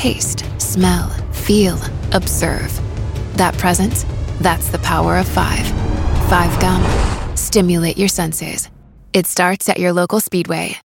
taste, smell, feel, observe. That presence, that's the power of 5. 5 Gum. Stimulate your senses. It starts at your local Speedway.